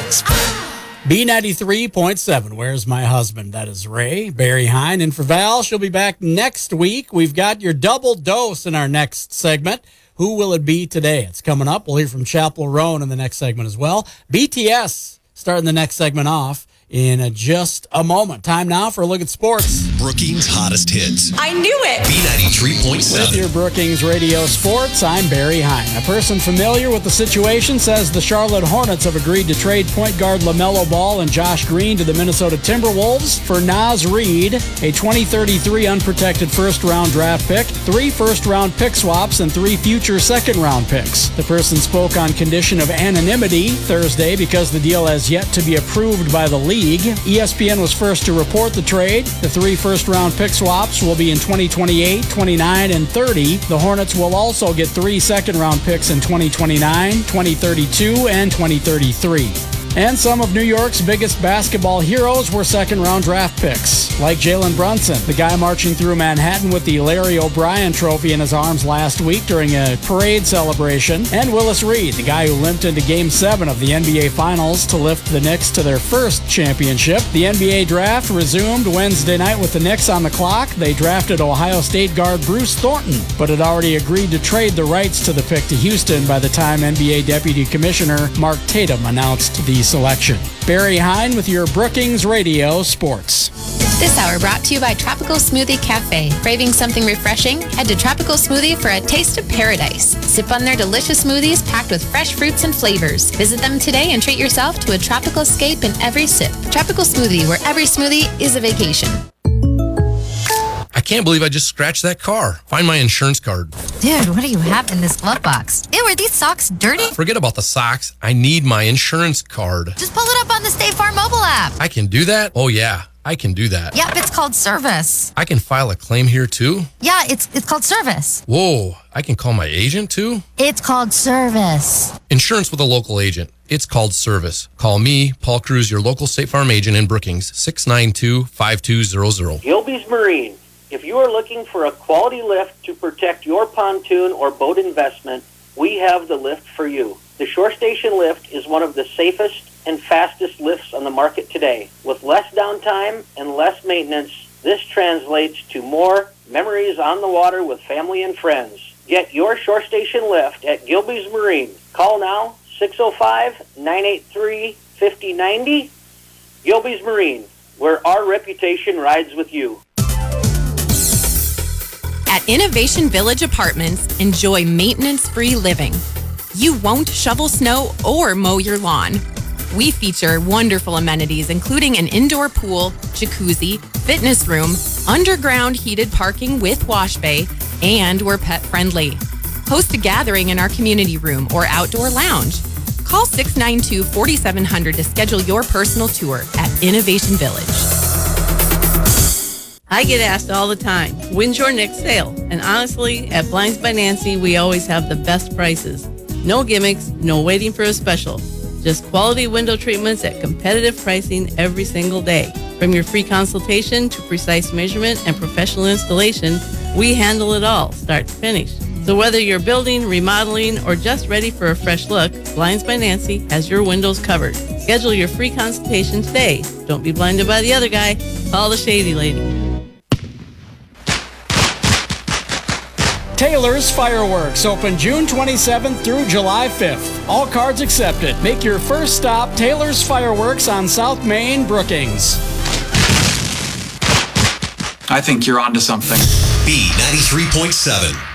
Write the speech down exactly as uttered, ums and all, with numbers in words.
B ninety-three point seven, Where's My Husband? That is Ray. Barry Hine in for Val. She'll be back next week. We've got your double dose in our next segment. Who will it be today? It's coming up. We'll hear from Chapel Roan in the next segment as well. B T S starting the next segment off in just a moment. Time now for a look at sports. Brookings' hottest hits. I knew it. B ninety-three point seven. With your Brookings Radio Sports, I'm Barry Hine. A person familiar with the situation says the Charlotte Hornets have agreed to trade point guard LaMelo Ball and Josh Green to the Minnesota Timberwolves for Naz Reid, a twenty thirty-three unprotected first-round draft pick, three first-round pick swaps, and three future second-round picks. The person spoke on condition of anonymity Thursday because the deal has yet to be approved by the league. E S P N was first to report the trade. The three first-round pick swaps will be in twenty twenty-eight, twenty-nine, and thirty. The Hornets will also get three second-round picks in twenty twenty-nine, twenty thirty-two, and twenty thirty-three. And some of New York's biggest basketball heroes were second-round draft picks, like Jalen Brunson, the guy marching through Manhattan with the Larry O'Brien trophy in his arms last week during a parade celebration, and Willis Reed, the guy who limped into Game seven of the N B A Finals to lift the Knicks to their first championship. The N B A draft resumed Wednesday night with the Knicks on the clock. They drafted Ohio State guard Bruce Thornton, but had already agreed to trade the rights to the pick to Houston by the time N B A Deputy Commissioner Mark Tatum announced the selection. Barry Hine with your Brookings Radio Sports. This hour brought to you by Tropical Smoothie Cafe. Craving something refreshing? Head to Tropical Smoothie for a taste of paradise. Sip on their delicious smoothies packed with fresh fruits and flavors. Visit them today and treat yourself to a tropical escape in every sip. Tropical Smoothie, where every smoothie is a vacation. I can't believe I just scratched that car. Find my insurance card. Dude, what do you have in this glove box? Ew, are these socks dirty? Forget about the socks. I need my insurance card. Just pull it up on the State Farm mobile app. I can do that? Oh, yeah. I can do that. Yep, it's called Service. I can file a claim here, too? Yeah, it's it's called Service. Whoa, I can call my agent, too? It's called Service. Insurance with a local agent. It's called Service. Call me, Paul Cruz, your local State Farm agent in Brookings, six nine two, five two zero zero. Gilby's Marine. If you are looking for a quality lift to protect your pontoon or boat investment, we have the lift for you. The Shore Station lift is one of the safest and fastest lifts on the market today. With less downtime and less maintenance, this translates to more memories on the water with family and friends. Get your Shore Station lift at Gilby's Marine. Call now, six oh five, nine eight three, five oh nine oh. Gilby's Marine, where our reputation rides with you. At Innovation Village Apartments, enjoy maintenance-free living. You won't shovel snow or mow your lawn. We feature wonderful amenities, including an indoor pool, jacuzzi, fitness room, underground heated parking with wash bay, and we're pet-friendly. Host a gathering in our community room or outdoor lounge. Call six nine two, four seven zero zero to schedule your personal tour at Innovation Village. I get asked all the time, when's your next sale? And honestly, at Blinds by Nancy, we always have the best prices. No gimmicks, no waiting for a special. Just quality window treatments at competitive pricing every single day. From your free consultation to precise measurement and professional installation, we handle it all, start to finish. So whether you're building, remodeling, or just ready for a fresh look, Blinds by Nancy has your windows covered. Schedule your free consultation today. Don't be blinded by the other guy. Call the Shady Lady. Taylor's Fireworks, open June twenty-seventh through July fifth. All cards accepted. Make your first stop Taylor's Fireworks on South Main, Brookings. I think you're onto something. B ninety-three point seven.